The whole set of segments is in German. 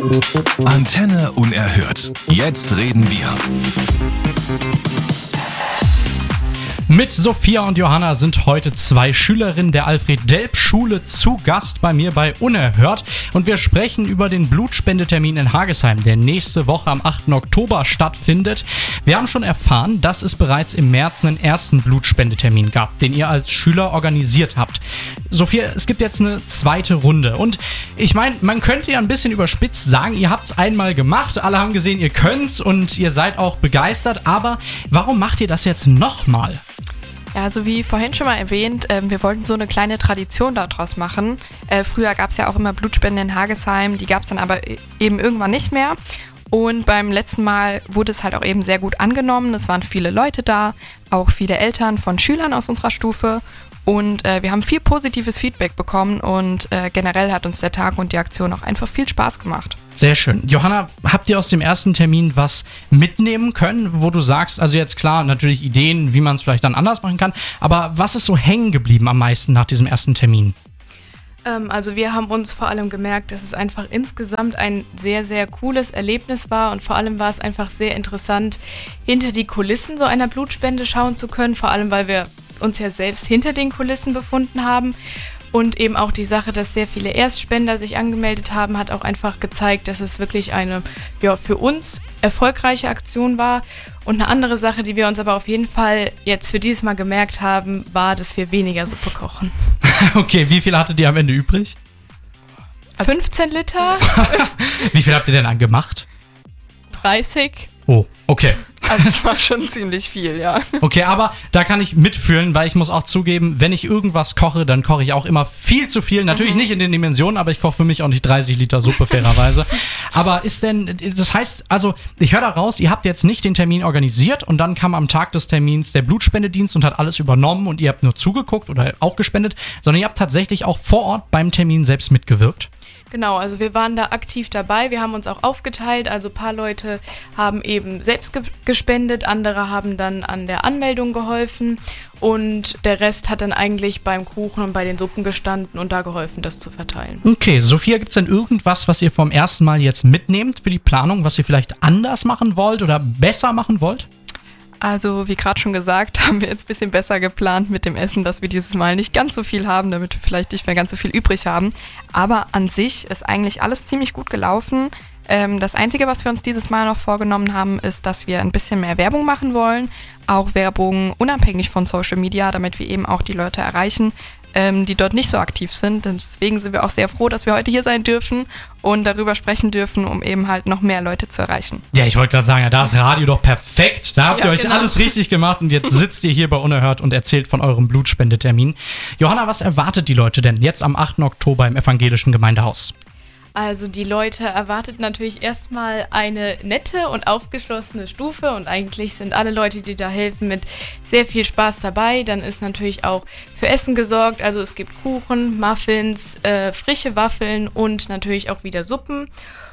Antenne unerhört. Jetzt reden wir. Mit Sophia und Johanna sind heute zwei Schülerinnen der Alfred-Delp-Schule zu Gast bei mir bei Unerhört. Und wir sprechen über den Blutspendetermin in Hagesheim, der nächste Woche am 8. Oktober stattfindet. Wir haben schon erfahren, dass es bereits im März einen ersten Blutspendetermin gab, den ihr als Schüler organisiert habt. Sophia, es gibt jetzt eine zweite Runde. Und ich meine, man könnte ja ein bisschen überspitzt sagen, ihr habt es einmal gemacht, alle haben gesehen, ihr könnt's und ihr seid auch begeistert. Aber warum macht ihr das jetzt nochmal? Ja, also wie vorhin schon mal erwähnt, wir wollten so eine kleine Tradition daraus machen. Früher gab es ja auch immer Blutspenden in Hagesheim, die gab es dann aber eben irgendwann nicht mehr. Und beim letzten Mal wurde es halt auch eben sehr gut angenommen. Es waren viele Leute da, auch viele Eltern von Schülern aus unserer Stufe. Und wir haben viel positives Feedback bekommen und generell hat uns der Tag und die Aktion auch einfach viel Spaß gemacht. Sehr schön. Johanna, habt ihr aus dem ersten Termin was mitnehmen können, wo du sagst, also jetzt klar, natürlich Ideen, wie man es vielleicht dann anders machen kann, aber was ist so hängen geblieben am meisten nach diesem ersten Termin? Also wir haben uns vor allem gemerkt, dass es einfach insgesamt ein sehr, sehr cooles Erlebnis war und vor allem war es einfach sehr interessant, hinter die Kulissen so einer Blutspende schauen zu können, vor allem weil wir uns ja selbst hinter den Kulissen befunden haben. Und eben auch die Sache, dass sehr viele Erstspender sich angemeldet haben, hat auch einfach gezeigt, dass es wirklich eine für uns erfolgreiche Aktion war. Und eine andere Sache, die wir uns aber auf jeden Fall jetzt für dieses Mal gemerkt haben, war, dass wir weniger Suppe kochen. Okay, wie viel hattet ihr am Ende übrig? 15 Liter. Wie viel habt ihr denn gemacht? 30. Oh, okay. Also es war schon ziemlich viel, ja. Okay, aber da kann ich mitfühlen, weil ich muss auch zugeben, wenn ich irgendwas koche, dann koche ich auch immer viel zu viel. Natürlich nicht in den Dimensionen, aber ich koche für mich auch nicht 30 Liter Suppe, fairerweise. Aber das heißt, also ich höre da raus, ihr habt jetzt nicht den Termin organisiert und dann kam am Tag des Termins der Blutspendedienst und hat alles übernommen und ihr habt nur zugeguckt oder auch gespendet, sondern ihr habt tatsächlich auch vor Ort beim Termin selbst mitgewirkt. Genau, also wir waren da aktiv dabei, wir haben uns auch aufgeteilt, also ein paar Leute haben eben selbst gespendet, andere haben dann an der Anmeldung geholfen und der Rest hat dann eigentlich beim Kuchen und bei den Suppen gestanden und da geholfen, das zu verteilen. Okay, Sophia, gibt es denn irgendwas, was ihr vom ersten Mal jetzt mitnehmt für die Planung, was ihr vielleicht anders machen wollt oder besser machen wollt? Also wie gerade schon gesagt, haben wir jetzt ein bisschen besser geplant mit dem Essen, dass wir dieses Mal nicht ganz so viel haben, damit wir vielleicht nicht mehr ganz so viel übrig haben. Aber an sich ist eigentlich alles ziemlich gut gelaufen. Das Einzige, was wir uns dieses Mal noch vorgenommen haben, ist, dass wir ein bisschen mehr Werbung machen wollen. Auch Werbung unabhängig von Social Media, damit wir eben auch die Leute erreichen, die dort nicht so aktiv sind. Deswegen sind wir auch sehr froh, dass wir heute hier sein dürfen und darüber sprechen dürfen, um eben halt noch mehr Leute zu erreichen. Ja, ich wollte gerade sagen, da ist Radio doch perfekt. Da habt ihr euch genau. alles richtig gemacht und jetzt sitzt ihr hier bei Unerhört und erzählt von eurem Blutspendetermin. Johanna, was erwartet die Leute denn jetzt am 8. Oktober im Evangelischen Gemeindehaus? Also die Leute erwartet natürlich erstmal eine nette und aufgeschlossene Stufe und eigentlich sind alle Leute, die da helfen, mit sehr viel Spaß dabei. Dann ist natürlich auch für Essen gesorgt, also es gibt Kuchen, Muffins, frische Waffeln und natürlich auch wieder Suppen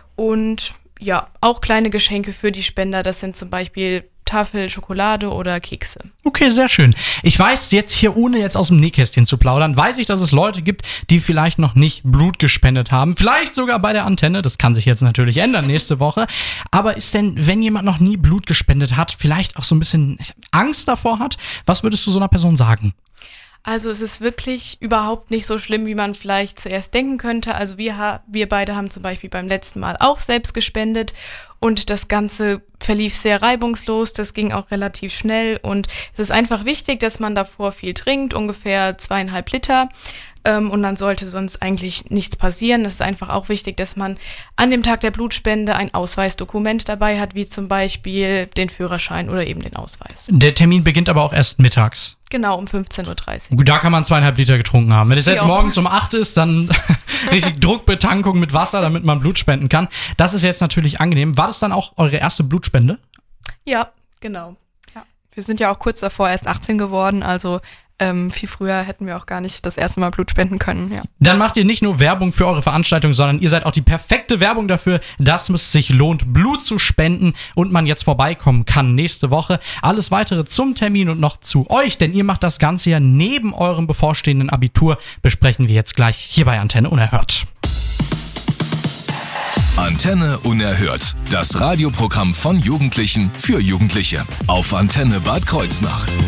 und ja, auch kleine Geschenke für die Spender, das sind zum Beispiel Tafel, Schokolade oder Kekse. Okay, sehr schön. Ich weiß jetzt hier, ohne jetzt aus dem Nähkästchen zu plaudern, weiß ich, dass es Leute gibt, die vielleicht noch nicht Blut gespendet haben. Vielleicht sogar bei der Antenne. Das kann sich jetzt natürlich ändern nächste Woche. Aber ist denn, wenn jemand noch nie Blut gespendet hat, vielleicht auch so ein bisschen Angst davor hat, was würdest du so einer Person sagen? Also es ist wirklich überhaupt nicht so schlimm, wie man vielleicht zuerst denken könnte. Also wir beide haben zum Beispiel beim letzten Mal auch selbst gespendet und das Ganze verlief sehr reibungslos, das ging auch relativ schnell und es ist einfach wichtig, dass man davor viel trinkt, ungefähr 2,5 Liter und dann sollte sonst eigentlich nichts passieren. Es ist einfach auch wichtig, dass man an dem Tag der Blutspende ein Ausweisdokument dabei hat, wie zum Beispiel den Führerschein oder eben den Ausweis. Der Termin beginnt aber auch erst mittags. Genau, um 15:30 Uhr. Gut, da kann man 2,5 Liter getrunken haben. Wenn es jetzt morgens um 8 ist, dann richtig Druckbetankung mit Wasser, damit man Blut spenden kann. Das ist jetzt natürlich angenehm. War das dann auch eure erste Blutspende? Ja, genau. Ja. Wir sind ja auch kurz davor erst 18 geworden, also viel früher hätten wir auch gar nicht das erste Mal Blut spenden können, ja. Dann macht ihr nicht nur Werbung für eure Veranstaltung, sondern ihr seid auch die perfekte Werbung dafür, dass es sich lohnt, Blut zu spenden und man jetzt vorbeikommen kann nächste Woche. Alles Weitere zum Termin und noch zu euch, denn ihr macht das Ganze ja neben eurem bevorstehenden Abitur, besprechen wir jetzt gleich hier bei Antenne Unerhört. Antenne Unerhört. Das Radioprogramm von Jugendlichen für Jugendliche. Auf Antenne Bad Kreuznach.